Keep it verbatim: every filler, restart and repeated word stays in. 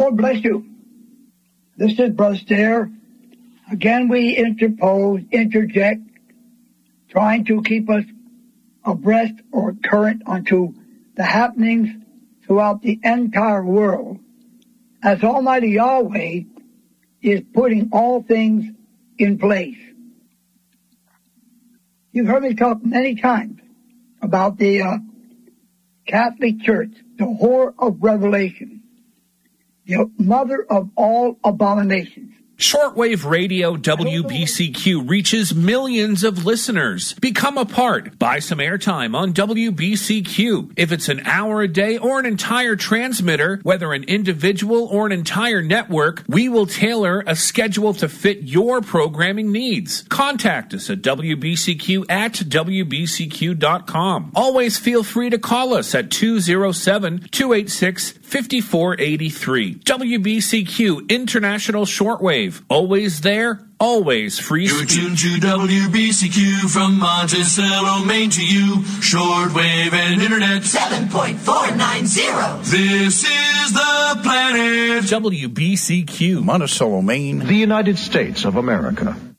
Lord bless you. This is Brother Stair. Again, we interpose, interject, trying to keep us abreast or current onto the happenings throughout the entire world, as Almighty Yahweh is putting all things in place. You've heard me talk many times about the uh, Catholic Church, the whore of Revelation, the mother of all abominations. Shortwave Radio W B C Q reaches millions of listeners. Become a part. Buy some airtime on W B C Q. If it's an hour a day or an entire transmitter, whether an individual or an entire network, we will tailor a schedule to fit your programming needs. Contact us at W B C Q at W B C Q dot com. Always feel free to call us at two oh seven, two eight six, five four eight three. W B C Q International Shortwave. Always there, always free speech. You're tuned to W B C Q from Monticello, Maine to you. Shortwave and internet. seven point four nine zero. This is the planet. W B C Q. Monticello, Maine. The United States of America.